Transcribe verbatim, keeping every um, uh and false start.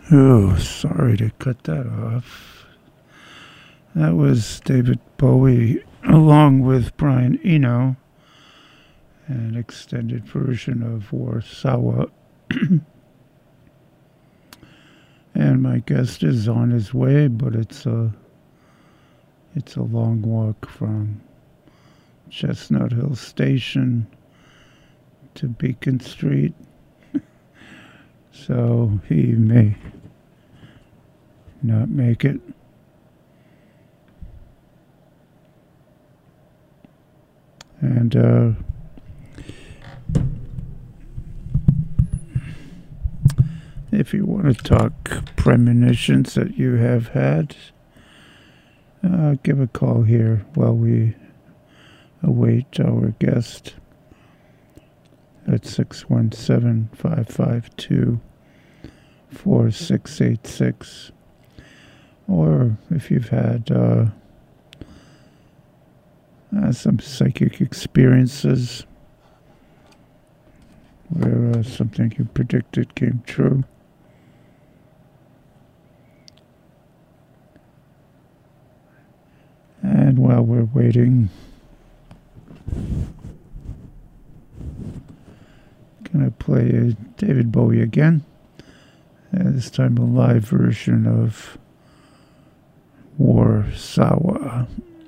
Oh, sorry to cut that off. That was David Bowie along with Brian Eno, an extended version of Warsaw. And my guest is on his way, but it's a it's a long walk from Chestnut Hill Station to Beacon Street. So he may not make it. And uh, if you want to talk premonitions that you have had, uh, give a call here while we await our guest at six one seven, five five two, four six eight six. Or if you've had uh, uh, some psychic experiences where uh, something you predicted came true. And while we're waiting, gonna play uh, David Bowie again, and this time a live version of Warsaw.